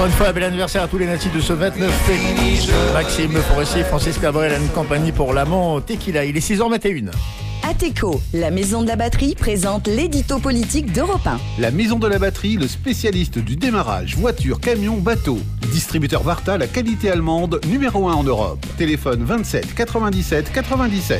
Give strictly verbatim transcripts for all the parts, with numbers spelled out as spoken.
Encore une fois, bel anniversaire à tous les natifs de ce vingt-neuf février. Maxime Forestier, Francis Cabrel, Anne Compagnie pour l'amant Tequila. Il est six heures vingt et une. Ateco, la maison de la batterie, présente l'édito politique d'Europe un. La maison de la batterie, le spécialiste du démarrage, voiture, camion, bateau. Distributeur Varta, la qualité allemande, numéro un en Europe. Téléphone vingt-sept quatre-vingt-dix-sept quatre-vingt-dix-sept.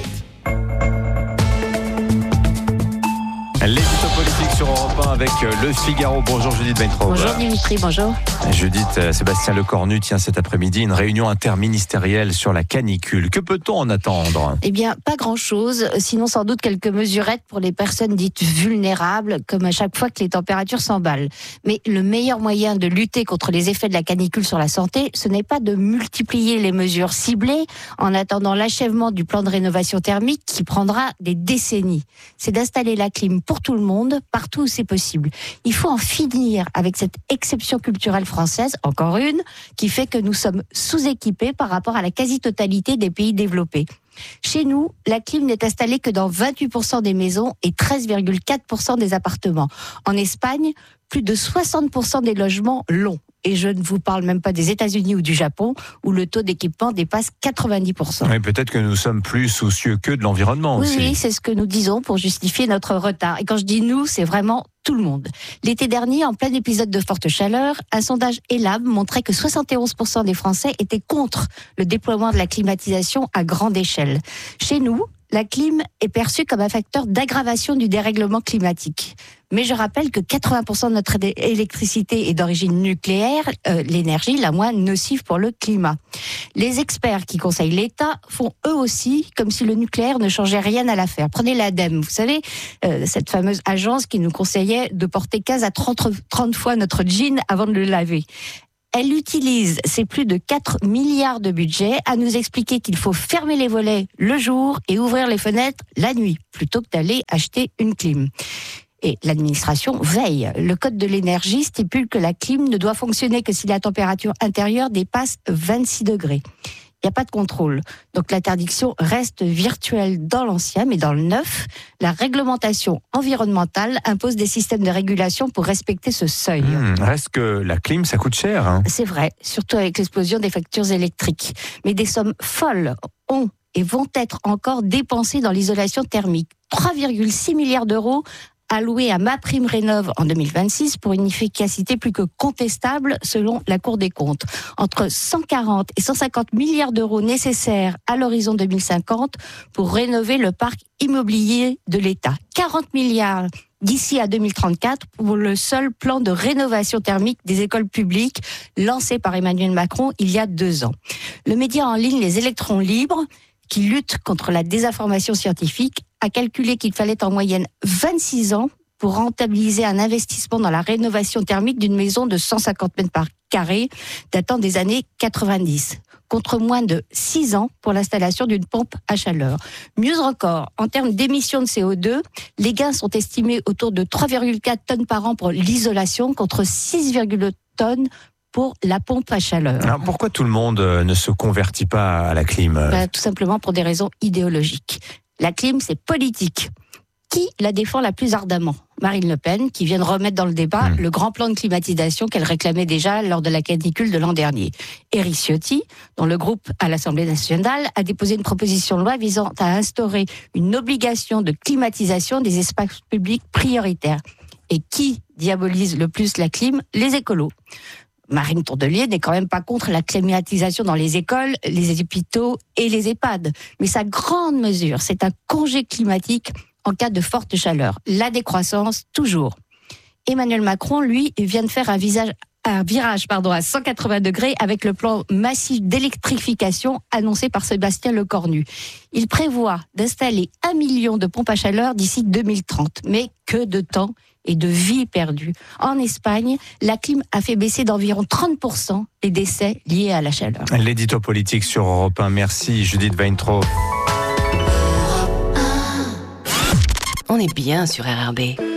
L'édito politique sur Europe un avec Le Figaro. Bonjour Judith Weintraub. Bonjour Dimitri, bonjour. Judith, Sébastien Lecornu tient cet après-midi une réunion interministérielle sur la canicule. Que peut-on en attendre ? Eh bien, pas grand-chose, sinon sans doute quelques mesurettes pour les personnes dites vulnérables, comme à chaque fois que les températures s'emballent. Mais le meilleur moyen de lutter contre les effets de la canicule sur la santé, ce n'est pas de multiplier les mesures ciblées en attendant l'achèvement du plan de rénovation thermique qui prendra des décennies. C'est d'installer la clim pour tout le monde, partout où c'est possible. Il faut en finir avec cette exception culturelle française, encore une, qui fait que nous sommes sous-équipés par rapport à la quasi-totalité des pays développés. Chez nous, la clim n'est installée que dans vingt-huit pour cent des maisons et treize virgule quatre pour cent des appartements. En Espagne, plus de soixante pour cent des logements l'ont. Et je ne vous parle même pas des États-Unis ou du Japon, où le taux d'équipement dépasse quatre-vingt-dix pour cent. Oui, peut-être que nous sommes plus soucieux que de l'environnement oui, aussi. Oui, c'est ce que nous disons pour justifier notre retard. Et quand je dis nous, c'est vraiment tout le monde. L'été dernier, en plein épisode de forte chaleur, un sondage Elabe montrait que soixante et onze pour cent des Français étaient contre le déploiement de la climatisation à grande échelle. Chez nous, la clim est perçue comme un facteur d'aggravation du dérèglement climatique. Mais je rappelle que quatre-vingts pour cent de notre électricité est d'origine nucléaire, euh, l'énergie la moins nocive pour le climat. Les experts qui conseillent l'État font eux aussi comme si le nucléaire ne changeait rien à l'affaire. Prenez l'ADEME, vous savez, euh, cette fameuse agence qui nous conseillait de porter quinze à trente fois notre jean avant de le laver. Elle utilise ses plus de quatre milliards de budget à nous expliquer qu'il faut fermer les volets le jour et ouvrir les fenêtres la nuit, plutôt que d'aller acheter une clim. Et l'administration veille. Le code de l'énergie stipule que la clim ne doit fonctionner que si la température intérieure dépasse vingt-six degrés. Il n'y a pas de contrôle. Donc l'interdiction reste virtuelle dans l'ancien, mais dans le neuf, la réglementation environnementale impose des systèmes de régulation pour respecter ce seuil. Mmh, reste que la clim, ça coûte cher. Hein. C'est vrai, surtout avec l'explosion des factures électriques. Mais des sommes folles ont et vont être encore dépensées dans l'isolation thermique. trois virgule six milliards d'euros alloué à MaPrimeRénov' en deux mille vingt-six pour une efficacité plus que contestable selon la Cour des comptes. Entre cent quarante et cent cinquante milliards d'euros nécessaires à l'horizon deux mille cinquante pour rénover le parc immobilier de l'État. quarante milliards d'ici à deux mille trente-quatre pour le seul plan de rénovation thermique des écoles publiques lancé par Emmanuel Macron il y a deux ans. Le média en ligne Les Électrons Libres, qui lutte contre la désinformation scientifique, a calculé qu'il fallait en moyenne vingt-six ans pour rentabiliser un investissement dans la rénovation thermique d'une maison de cent cinquante mètres par carré datant des années quatre-vingt-dix, contre moins de six ans pour l'installation d'une pompe à chaleur. Mieux encore, en termes d'émissions de C O deux, les gains sont estimés autour de trois virgule quatre tonnes par an pour l'isolation, contre six virgule deux tonnes pour la pompe à chaleur. Alors pourquoi tout le monde ne se convertit pas à la clim ? Ben, tout simplement pour des raisons idéologiques. La clim, c'est politique. Qui la défend la plus ardemment ? Marine Le Pen, qui vient de remettre dans le débat mmh. le grand plan de climatisation qu'elle réclamait déjà lors de la canicule de l'an dernier. Éric Ciotti, dont le groupe à l'Assemblée nationale a déposé une proposition de loi visant à instaurer une obligation de climatisation des espaces publics prioritaires. Et qui diabolise le plus la clim ? Les écolos. Marine Tourdelier n'est quand même pas contre la climatisation dans les écoles, les hôpitaux et les EHPAD. Mais sa grande mesure, c'est un congé climatique en cas de forte chaleur. La décroissance, toujours. Emmanuel Macron, lui, vient de faire un, visage, un virage pardon, à cent quatre-vingts degrés avec le plan massif d'électrification annoncé par Sébastien Lecornu. Il prévoit d'installer un million de pompes à chaleur d'ici deux mille trente. Mais que de temps et de vie perdue. En Espagne, la clim a fait baisser d'environ trente pour cent les décès liés à la chaleur. L'édito politique sur Europe un. Merci Judith Weintraub. On est bien sur R R B.